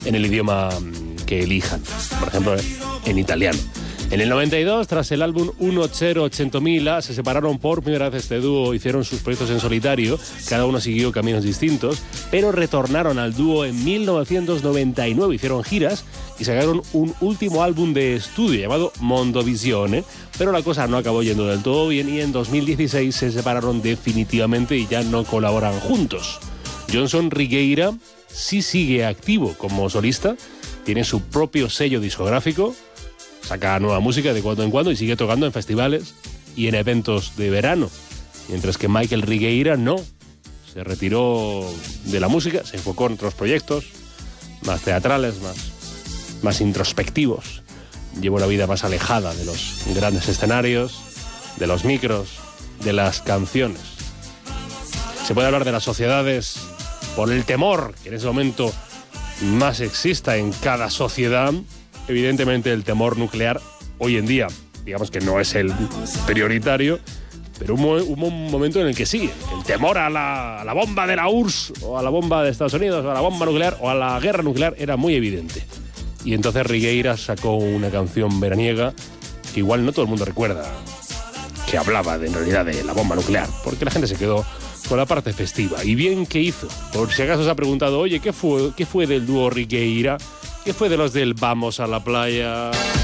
en el idioma que elijan, por ejemplo, en italiano. En el 92, tras el álbum 108000, se separaron por primera vez este dúo, hicieron sus proyectos en solitario, cada uno siguió caminos distintos, pero retornaron al dúo en 1999, hicieron giras y sacaron un último álbum de estudio llamado Mondovisione, pero la cosa no acabó yendo del todo bien y en 2016 se separaron definitivamente y ya no colaboran juntos. Johnson Rigueira sí sigue activo como solista, tiene su propio sello discográfico, saca nueva música de cuando en cuando y sigue tocando en festivales y en eventos de verano. Mientras que Michael Rigueira no. Se retiró de la música, se enfocó en otros proyectos más teatrales, más introspectivos. Llevó una vida más alejada de los grandes escenarios, de los micros, de las canciones. Se puede hablar de las sociedades por el temor que en ese momento más exista en cada sociedad. Evidentemente el temor nuclear hoy en día, digamos que no es el prioritario, pero hubo un momento en el que sí, el temor a la bomba de la URSS, o a la bomba de Estados Unidos, o a la bomba nuclear, o a la guerra nuclear, era muy evidente. Y entonces Rigueira sacó una canción veraniega que igual no todo el mundo recuerda, que hablaba en realidad de la bomba nuclear, porque la gente se quedó con la parte festiva. Y bien, ¿qué hizo? Por si acaso se ha preguntado, oye, ¿qué fue del dúo Rigueira? ¿Qué fue de los del Vamos a la playa?